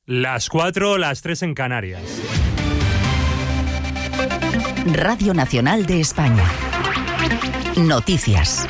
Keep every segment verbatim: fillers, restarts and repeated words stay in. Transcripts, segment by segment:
Las cuatro, las tres en Canarias. Radio Nacional de España. Noticias.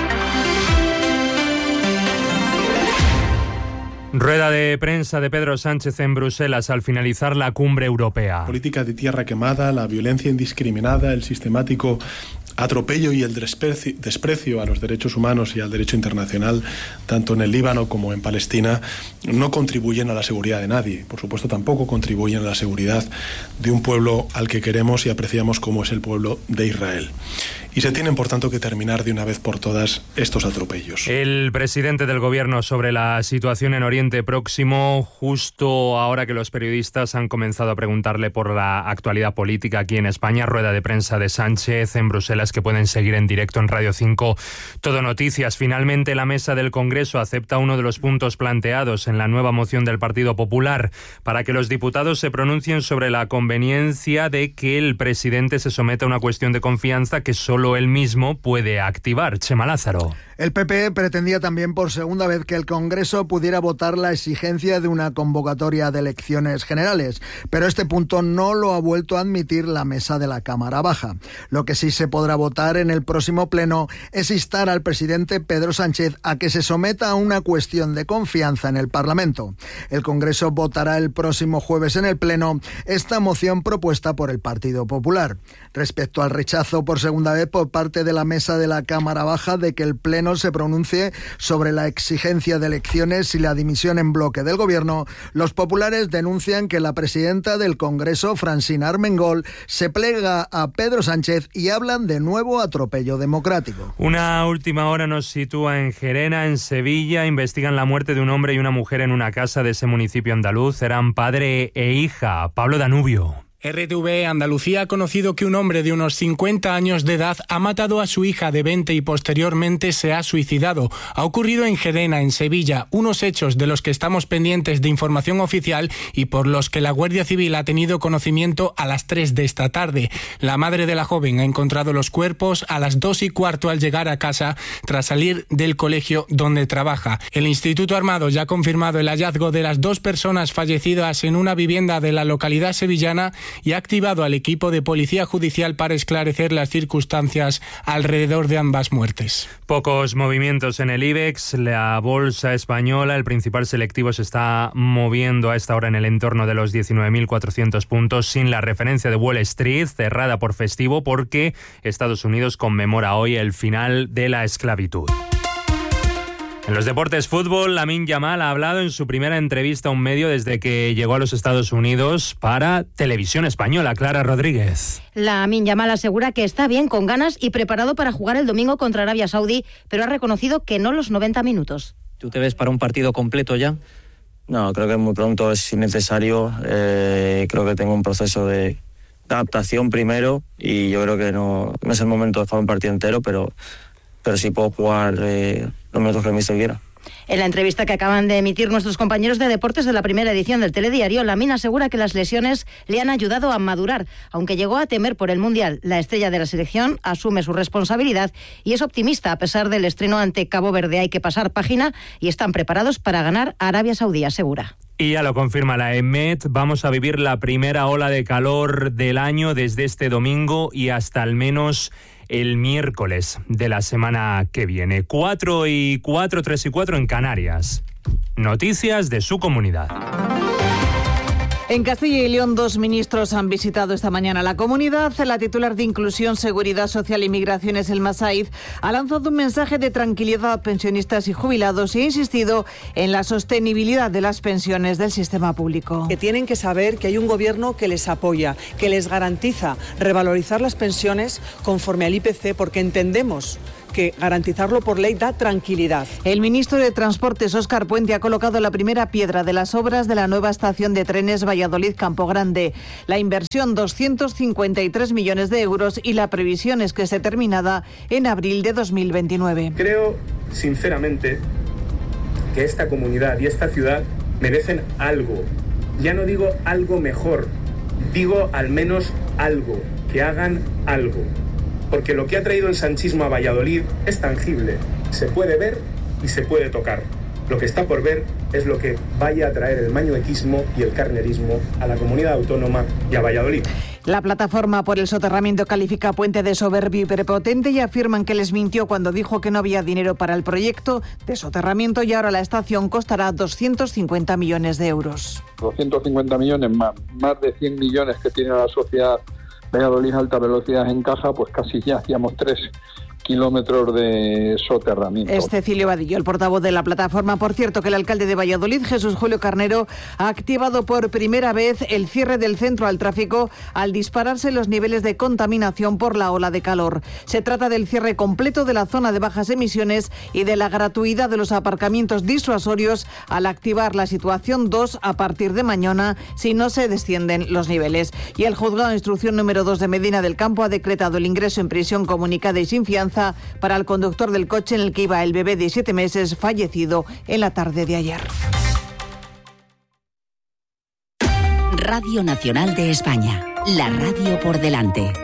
Rueda de prensa de Pedro Sánchez en Bruselas al finalizar la cumbre europea. Política de tierra quemada, la violencia indiscriminada, el sistemático atropello y el desprecio, desprecio a los derechos humanos y al derecho internacional, tanto en el Líbano como en Palestina, no contribuyen a la seguridad de nadie. Por supuesto, tampoco contribuyen a la seguridad de un pueblo al que queremos y apreciamos como es el pueblo de Israel. Y se tienen, por tanto, que terminar de una vez por todas estos atropellos. El presidente del Gobierno sobre la situación en Oriente Próximo, justo ahora que los periodistas han comenzado a preguntarle por la actualidad política aquí en España. Rueda de prensa de Sánchez en Bruselas que pueden seguir en directo en Radio cinco Todo Noticias. Finalmente, la mesa del Congreso acepta uno de los puntos planteados en la nueva moción del Partido Popular para que los diputados se pronuncien sobre la conveniencia de que el presidente se someta a una cuestión de confianza que solo él mismo puede activar. Chema Lázaro. El P P pretendía también por segunda vez que el Congreso pudiera votar la exigencia de una convocatoria de elecciones generales, pero este punto no lo ha vuelto a admitir la mesa de la Cámara Baja. Lo que sí se podrá votar en el próximo pleno es instar al presidente Pedro Sánchez a que se someta a una cuestión de confianza en el Parlamento. El Congreso votará el próximo jueves en el pleno esta moción propuesta por el Partido Popular. Respecto al rechazo por segunda vez por parte de la mesa de la Cámara Baja de que el pleno se pronuncie sobre la exigencia de elecciones y la dimisión en bloque del Gobierno, los populares denuncian que la presidenta del Congreso, Francina Armengol, se plega a Pedro Sánchez y hablan de nuevo atropello democrático. Una última hora nos sitúa en Gerena, en Sevilla. Investigan la muerte de un hombre y una mujer en una casa de ese municipio andaluz. Eran padre e hija. Pablo Danubio. R T V Andalucía ha conocido que un hombre de unos cincuenta años de edad ha matado a su hija de veinte y posteriormente se ha suicidado. Ha ocurrido en Gerena, en Sevilla, unos hechos de los que estamos pendientes de información oficial y por los que la Guardia Civil ha tenido conocimiento a las tres de esta tarde. La madre de la joven ha encontrado los cuerpos a las dos y cuarto al llegar a casa tras salir del colegio donde trabaja. El Instituto Armado ya ha confirmado el hallazgo de las dos personas fallecidas en una vivienda de la localidad sevillana y ha activado al equipo de Policía Judicial para esclarecer las circunstancias alrededor de ambas muertes. Pocos movimientos en el IBEX, la bolsa española, el principal selectivo se está moviendo a esta hora en el entorno de los diecinueve mil cuatrocientos puntos, sin la referencia de Wall Street, cerrada por festivo porque Estados Unidos conmemora hoy el final de la esclavitud. En los deportes, fútbol, Lamine Yamal ha hablado en su primera entrevista a un medio desde que llegó a los Estados Unidos para Televisión Española. Clara Rodríguez. Lamine Yamal asegura que está bien, con ganas y preparado para jugar el domingo contra Arabia Saudí, pero ha reconocido que no los noventa minutos. ¿Tú te ves para un partido completo ya? No, creo que muy pronto es innecesario. Eh, creo que tengo un proceso de adaptación primero y yo creo que no, no es el momento de jugar un partido entero, pero, pero sí puedo jugar eh, los minutos que el míster quiera. En la entrevista que acaban de emitir nuestros compañeros de deportes de la primera edición del Telediario, Lamine asegura que las lesiones le han ayudado a madurar, aunque llegó a temer por el Mundial. La estrella de la selección asume su responsabilidad y es optimista a pesar del estreno ante Cabo Verde. Hay que pasar página y están preparados para ganar a Arabia Saudí, asegura. Y ya lo confirma la EMET, vamos a vivir la primera ola de calor del año desde este domingo y hasta al menos el miércoles de la semana que viene. cuatro y cuatro, tres y cuatro en Canarias. Noticias de su comunidad. En Castilla y León, dos ministros han visitado esta mañana la comunidad. La titular de Inclusión, Seguridad Social y Migraciones, Elma Saiz, ha lanzado un mensaje de tranquilidad a pensionistas y jubilados y ha insistido en la sostenibilidad de las pensiones del sistema público. Que tienen que saber que hay un gobierno que les apoya, que les garantiza revalorizar las pensiones conforme al I P C, porque entendemos que garantizarlo por ley da tranquilidad. El ministro de Transportes, Óscar Puente, ha colocado la primera piedra de las obras de la nueva estación de trenes Valladolid-Campo Grande. La inversión, doscientos cincuenta y tres millones de euros, y la previsión es que esté terminada en abril de dos mil veintinueve. Creo, sinceramente, que esta comunidad y esta ciudad merecen algo. Ya no digo algo mejor, digo al menos algo, que hagan algo. Porque lo que ha traído el sanchismo a Valladolid es tangible, se puede ver y se puede tocar. Lo que está por ver es lo que vaya a traer el mañuequismo y el carnerismo a la comunidad autónoma y a Valladolid. La plataforma por el soterramiento califica a Puente de soberbio y prepotente y afirman que les mintió cuando dijo que no había dinero para el proyecto de soterramiento y ahora la estación costará doscientos cincuenta millones de euros. doscientos cincuenta millones más, más de cien millones que tiene la sociedad Valladolid Alta Velocidad en caja, pues casi ya hacíamos tres kilómetros de soterramiento. Es Cecilio Vadillo, el portavoz de la plataforma. Por cierto, que el alcalde de Valladolid, Jesús Julio Carnero, ha activado por primera vez el cierre del centro al tráfico al dispararse los niveles de contaminación por la ola de calor. Se trata del cierre completo de la zona de bajas emisiones y de la gratuidad de los aparcamientos disuasorios al activar la situación dos a partir de mañana si no se descienden los niveles. Y el juzgado de instrucción número dos de Medina del Campo ha decretado el ingreso en prisión comunicada y sin fianza para el conductor del coche en el que iba el bebé de siete meses fallecido en la tarde de ayer. Radio Nacional de España, la radio por delante.